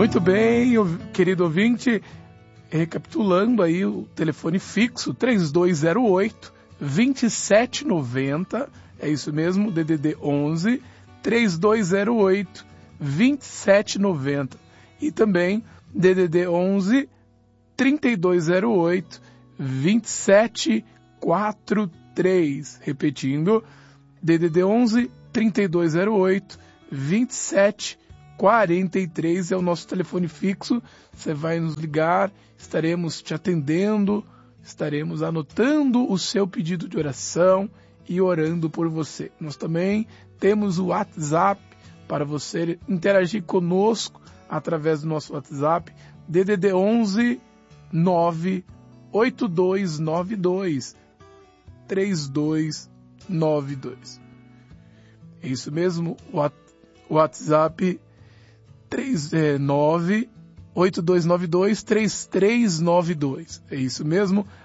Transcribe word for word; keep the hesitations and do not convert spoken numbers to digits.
Muito bem, querido ouvinte, recapitulando aí o telefone fixo três dois zero oito, dois sete nove zero, é isso mesmo, D D D onze, três dois zero oito, dois sete nove zero, e também D D D onze, três dois zero oito, dois sete quatro três, repetindo, D D D onze, três dois zero oito, dois sete quatro três é o nosso telefone fixo. Você vai nos ligar, estaremos te atendendo, estaremos anotando o seu pedido de oração e orando por você. Nós também temos o WhatsApp para você interagir conosco através do nosso WhatsApp, D D D onze nove oito dois nove dois três dois nove dois. É isso mesmo, o WhatsApp nove oito dois nove dois três três nove dois. É isso mesmo,